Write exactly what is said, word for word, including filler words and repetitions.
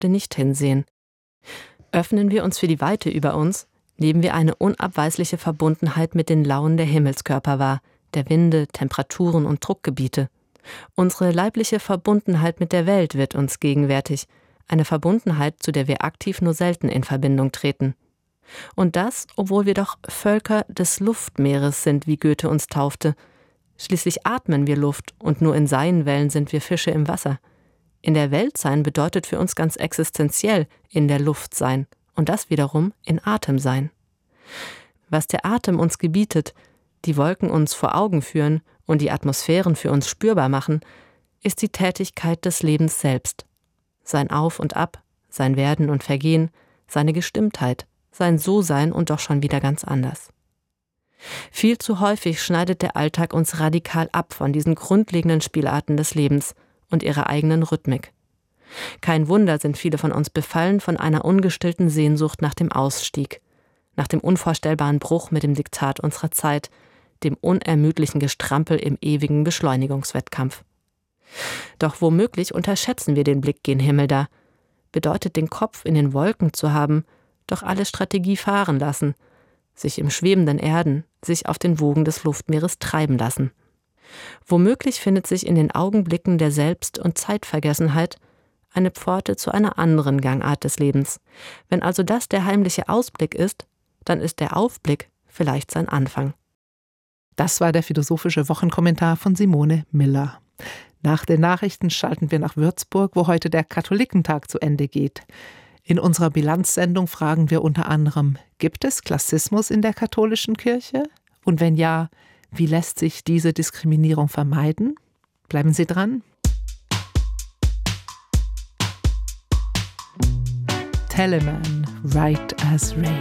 Geschaffte nicht hinsehen. Öffnen wir uns für die Weite über uns, nehmen wir eine unabweisliche Verbundenheit mit den Launen der Himmelskörper wahr, der Winde, Temperaturen und Druckgebiete. Unsere leibliche Verbundenheit mit der Welt wird uns gegenwärtig, eine Verbundenheit, zu der wir aktiv nur selten in Verbindung treten. Und das, obwohl wir doch Völker des Luftmeeres sind, wie Goethe uns taufte. Schließlich atmen wir Luft und nur in seinen Wellen sind wir Fische im Wasser. In der Welt sein bedeutet für uns ganz existenziell in der Luft sein und das wiederum in Atem sein. Was der Atem uns gebietet, die Wolken uns vor Augen führen und die Atmosphären für uns spürbar machen, ist die Tätigkeit des Lebens selbst. Sein Auf und Ab, sein Werden und Vergehen, seine Gestimmtheit, sein So-Sein und doch schon wieder ganz anders. Viel zu häufig schneidet der Alltag uns radikal ab von diesen grundlegenden Spielarten des Lebens und ihrer eigenen Rhythmik. Kein Wunder sind viele von uns befallen von einer ungestillten Sehnsucht nach dem Ausstieg, nach dem unvorstellbaren Bruch mit dem Diktat unserer Zeit, dem unermüdlichen Gestrampel im ewigen Beschleunigungswettkampf. Doch womöglich unterschätzen wir den Blick gen Himmel da, bedeutet den Kopf in den Wolken zu haben, doch alle Strategie fahren lassen, sich im schwebenden Erden, sich auf den Wogen des Luftmeeres treiben lassen. Womöglich findet sich in den Augenblicken der Selbst- und Zeitvergessenheit eine Pforte zu einer anderen Gangart des Lebens. Wenn also das der heimliche Ausblick ist, dann ist der Aufblick vielleicht sein Anfang. Das war der philosophische Wochenkommentar von Simone Miller. Nach den Nachrichten schalten wir nach Würzburg, wo heute der Katholikentag zu Ende geht. In unserer Bilanzsendung fragen wir unter anderem, gibt es Klassismus in der katholischen Kirche? Und wenn ja, wie lässt sich diese Diskriminierung vermeiden? Bleiben Sie dran. Telemann, Right as Rain.